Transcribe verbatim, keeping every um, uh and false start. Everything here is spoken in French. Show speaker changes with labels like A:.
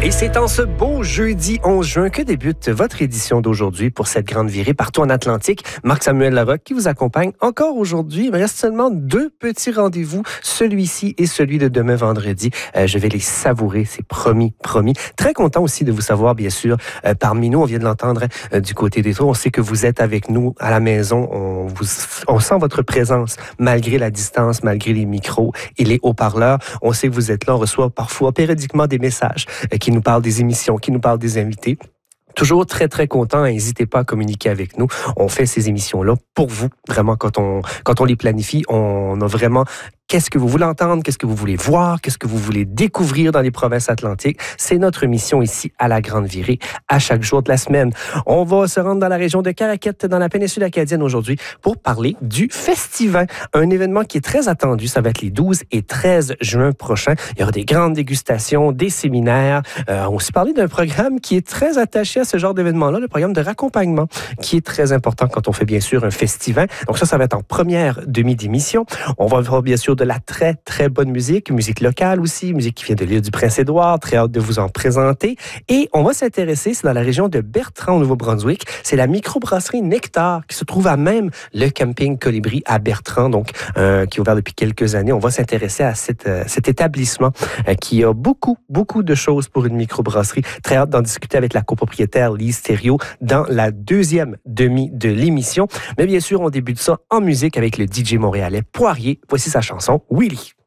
A: Et c'est en ce beau jeudi onze juin que débute votre édition d'aujourd'hui pour cette grande virée partout en Atlantique. Marc-Samuel Larocque qui vous accompagne encore aujourd'hui. Il me reste seulement deux petits rendez-vous, celui-ci et celui de demain vendredi. Euh, je vais les savourer, c'est promis, promis. Très content aussi de vous savoir, bien sûr, euh, parmi nous. On vient de l'entendre euh, du côté des tours. On sait que vous êtes avec nous à la maison. On, vous, on sent votre présence malgré la distance, malgré les micros et les haut-parleurs. On sait que vous êtes là. On reçoit parfois périodiquement des messages euh, qui nous parlent des émissions, qui nous parlent des invités. Toujours très, très content. N'hésitez pas à communiquer avec nous. On fait ces émissions-là pour vous. Vraiment, quand on, quand on les planifie, on a vraiment... Qu'est-ce que vous voulez entendre? Qu'est-ce que vous voulez voir? Qu'est-ce que vous voulez découvrir dans les provinces atlantiques? C'est notre mission ici à la Grande Virée, à chaque jour de la semaine. On va se rendre dans la région de Caraquette, dans la péninsule acadienne aujourd'hui, pour parler du Festivin, un événement qui est très attendu. Ça va être les douze et treize juin prochains. Il y aura des grandes dégustations, des séminaires. Euh, on va aussi parler d'un programme qui est très attaché à ce genre d'événement-là, le programme de raccompagnement, qui est très important quand on fait bien sûr un Festivin. Donc ça, ça va être en première demi d'émission. On va voir bien sûr de la très, très bonne musique, musique locale aussi, musique qui vient de l'île du Prince-Édouard, très hâte de vous en présenter. Et on va s'intéresser, c'est dans la région de Bertrand, au Nouveau-Brunswick, c'est la microbrasserie Nectar qui se trouve à même le camping Colibri à Bertrand, donc euh, qui est ouvert depuis quelques années. On va s'intéresser à cette, euh, cet établissement euh, qui a beaucoup, beaucoup de choses pour une microbrasserie. Très hâte d'en discuter avec la copropriétaire Lise Thériault dans la deuxième demi de l'émission. Mais bien sûr, on débute ça en musique avec le D J montréalais Poirier. Voici sa chanson Willy.